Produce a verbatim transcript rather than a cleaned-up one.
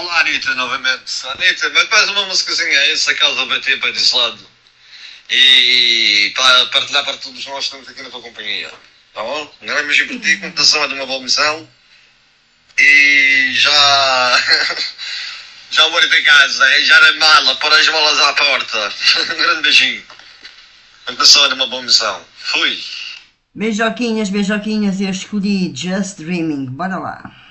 Olá, Anitta, novamente. Anitta, mas faz uma musicazinha aí, se a causa bater para desse lado. E, e para partilhar para todos nós que estamos aqui na tua companhia. Tá bom? Um grande beijinho para ti, computação é de uma boa missão. E já. Já vou ir para casa, já na mala, pôr as malas à porta. Um grande beijinho. Computação é de uma boa missão. Fui. Beijoquinhas, beijoquinhas, eu escolhi Just Dreaming. Bora lá.